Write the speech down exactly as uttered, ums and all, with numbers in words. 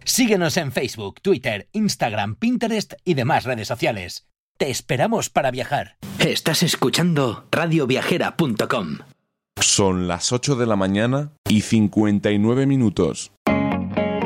Síguenos en Facebook, Twitter, Instagram, Pinterest y demás redes sociales. Te esperamos para viajar. Estás escuchando radio viajera punto com. Son las ocho de la mañana y cincuenta y nueve minutos.